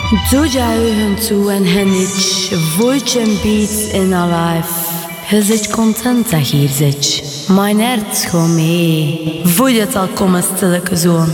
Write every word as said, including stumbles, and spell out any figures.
Zuja hun toe en henich, voitchen beats in a life. Je zit content dat je hier zit. Mijn hart gewoon mee. Voel je het al komen stilke zoon.